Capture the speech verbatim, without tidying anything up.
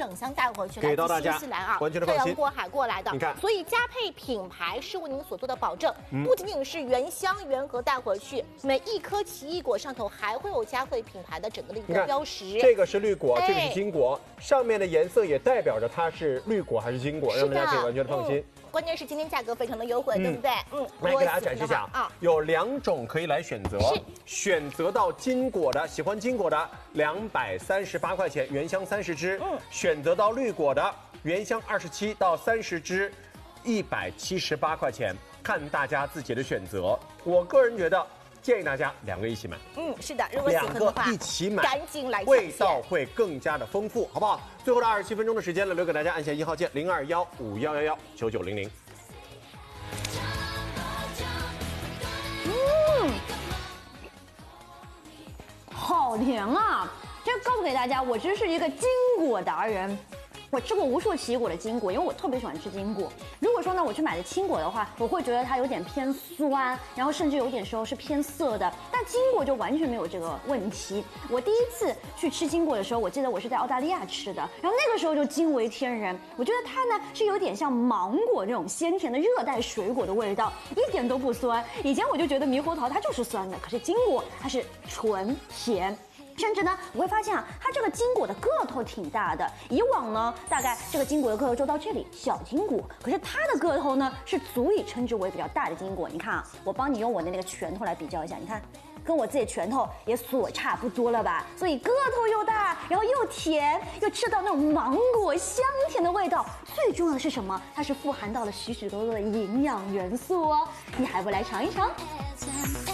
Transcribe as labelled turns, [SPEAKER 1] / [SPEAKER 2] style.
[SPEAKER 1] 整箱带回去，
[SPEAKER 2] 给到大家，
[SPEAKER 1] 新西兰啊，
[SPEAKER 2] 完全的放心。
[SPEAKER 1] 漂洋过海过来的，
[SPEAKER 2] 你看，
[SPEAKER 1] 所以佳沛品牌是为您所做的保证，
[SPEAKER 2] 嗯、
[SPEAKER 1] 不仅仅是原箱原盒带回去，每一颗奇异果上头还会有佳沛品牌的整个的一个标识。
[SPEAKER 2] 这个是绿果，
[SPEAKER 1] 哎、
[SPEAKER 2] 这个是金果，上面的颜色也代表着它是绿果还是金果，让大家可以完全的放心。嗯
[SPEAKER 1] 关键是今天价格非常的优惠，嗯、对不对？嗯，
[SPEAKER 2] 来给大家展示一下
[SPEAKER 1] 啊，
[SPEAKER 2] 有两种可以来选择，选择到金果的，喜欢金果的两百三十八块钱，原箱三十支；嗯，选择到绿果的，原箱二十七到三十支，一百七十八块钱，看大家自己的选择。我个人觉得。建议大家两个一起买，
[SPEAKER 1] 嗯，是的，如果喜欢的话，
[SPEAKER 2] 两个一起买，
[SPEAKER 1] 赶紧来，
[SPEAKER 2] 味道会更加的丰富，好不好？最后的二十七分钟的时间了，留给大家，按下一号键零二幺五幺幺幺九九零零。
[SPEAKER 3] 嗯，好甜啊！这告诉给大家，我真是一个金果达人。我吃过无数奇异果的金果，因为我特别喜欢吃金果。如果说呢，我去买的青果的话，我会觉得它有点偏酸，然后甚至有点时候是偏涩的。但金果就完全没有这个问题。我第一次去吃金果的时候，我记得我是在澳大利亚吃的，然后那个时候就惊为天人。我觉得它呢是有点像芒果这种鲜甜的热带水果的味道，一点都不酸。以前我就觉得猕猴桃它就是酸的，可是金果它是纯甜。甚至呢，我会发现啊，它这个金果的个头挺大的。以往呢，大概这个金果的个头就到这里，小金果。可是它的个头呢，是足以称之为比较大的金果。你看啊，我帮你用我的那个拳头来比较一下，你看，跟我自己拳头也所差不多了吧？所以个头又大，然后又甜，又吃到那种芒果香甜的味道。最重要的是什么？它是富含到了许许多多的营养元素哦。你还不来尝一尝？